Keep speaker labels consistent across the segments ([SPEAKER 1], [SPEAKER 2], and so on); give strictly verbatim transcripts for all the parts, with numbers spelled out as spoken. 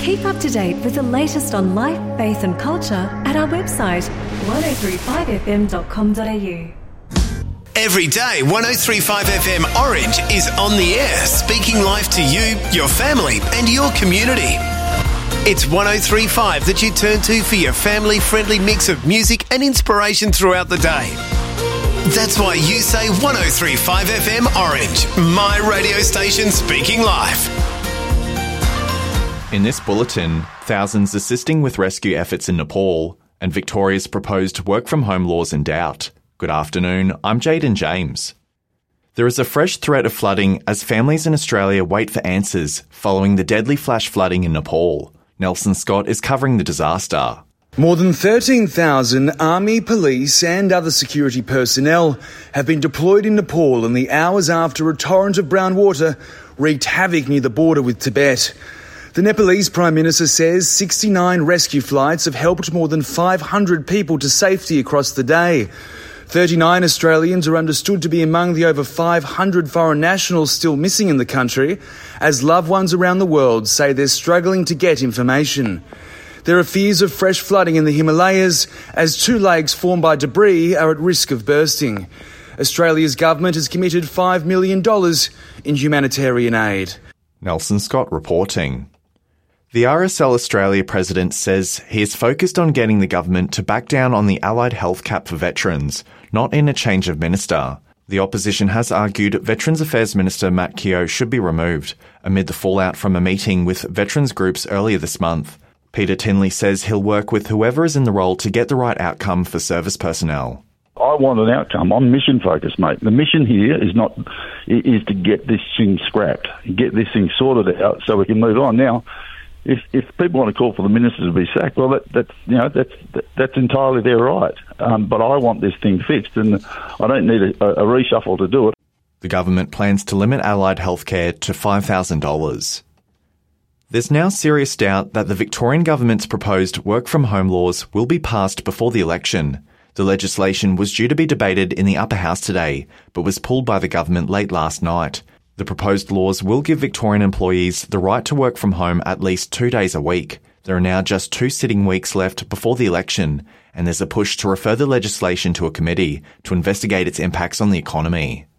[SPEAKER 1] Keep up to date with the latest on life, faith and culture at our website, ten thirty-five f m dot com dot a u.
[SPEAKER 2] Every day, ten thirty-five F M Orange is on the air, speaking life to you, your family and your community. It's ten thirty-five that you turn to for your family-friendly mix of music and inspiration throughout the day. That's why you say ten thirty-five F M Orange, my radio station speaking life.
[SPEAKER 3] In this bulletin, thousands assisting with rescue efforts in Nepal and Victoria's proposed work-from-home laws in doubt. Good afternoon, I'm Jaden James. There is a fresh threat of flooding as families in Australia wait for answers following the deadly flash flooding in Nepal. Nelson Scott is covering the disaster.
[SPEAKER 4] More than thirteen thousand army, police and other security personnel have been deployed in Nepal in the hours after a torrent of brown water wreaked havoc near the border with Tibet. The Nepalese Prime Minister says sixty-nine rescue flights have helped more than five hundred people to safety across the day. thirty-nine Australians are understood to be among the over five hundred foreign nationals still missing in the country, as loved ones around the world say they're struggling to get information. There are fears of fresh flooding in the Himalayas, as two lakes formed by debris are at risk of bursting. Australia's government has committed five million dollars in humanitarian aid.
[SPEAKER 3] Nelson Scott reporting. The R S L Australia president says he is focused on getting the government to back down on the allied health cap for veterans, not in a change of minister. The opposition has argued Veterans Affairs Minister Matt Keogh should be removed, amid the fallout from a meeting with veterans groups earlier this month. Peter Tinley says he'll work with whoever is in the role to get the right outcome for service personnel.
[SPEAKER 5] I want an outcome. I'm mission focused, mate. The mission here is not is to get this thing scrapped, get this thing sorted out so we can move on. Now, if if people want to call for the minister to be sacked, well, that, that's you know that's that, that's entirely their right. Um, but I want this thing fixed, and I don't need a, a reshuffle to do it.
[SPEAKER 3] The government plans to limit allied healthcare to five thousand dollars. There's now serious doubt that the Victorian government's proposed work-from-home laws will be passed before the election. The legislation was due to be debated in the upper house today, but was pulled by the government late last night. The proposed laws will give Victorian employees the right to work from home at least two days a week. There are now just two sitting weeks left before the election, and there's a push to refer the legislation to a committee to investigate its impacts on the economy.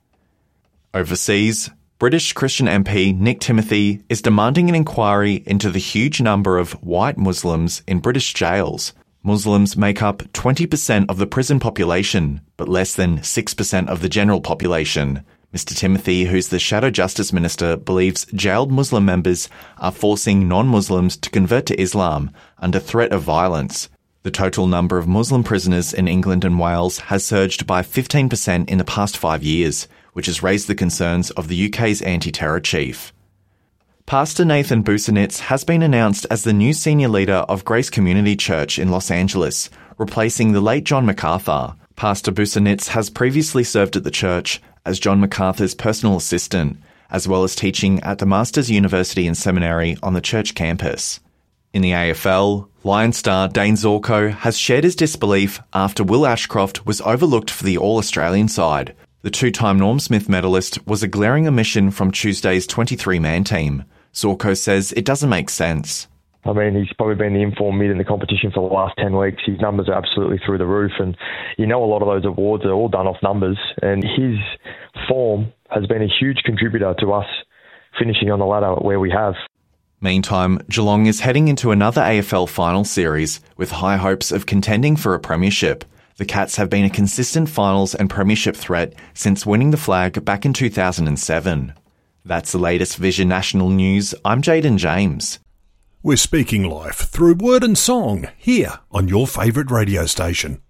[SPEAKER 3] Overseas, British Christian M P Nick Timothy is demanding an inquiry into the huge number of white Muslims in British jails. Muslims make up twenty percent of the prison population, but less than six percent of the general population. Mister Timothy, who's the Shadow Justice Minister, believes jailed Muslim members are forcing non-Muslims to convert to Islam under threat of violence. The total number of Muslim prisoners in England and Wales has surged by fifteen percent in the past five years, which has raised the concerns of the U K's anti-terror chief. Pastor Nathan Busenitz has been announced as the new senior leader of Grace Community Church in Los Angeles, replacing the late John MacArthur. Pastor Busenitz has previously served at the church as John MacArthur's personal assistant, as well as teaching at the Masters University and Seminary on the church campus. In the A F L, Lion star Dane Zorko has shared his disbelief after Will Ashcroft was overlooked for the All-Australian side. The two-time Norm Smith medalist was a glaring omission from Tuesday's twenty-three man team. Zorko says it doesn't make sense.
[SPEAKER 6] I mean, he's probably been the informed mid in the competition for the last ten weeks. His numbers are absolutely through the roof, and you know a lot of those awards are all done off numbers, and his form has been a huge contributor to us finishing on the ladder where we have.
[SPEAKER 3] Meantime, Geelong is heading into another A F L final series with high hopes of contending for a premiership. The Cats have been a consistent finals and premiership threat since winning the flag back in two thousand seven. That's the latest Vision National News. I'm Jaden James.
[SPEAKER 7] We're speaking life through word and song here on your favourite radio station.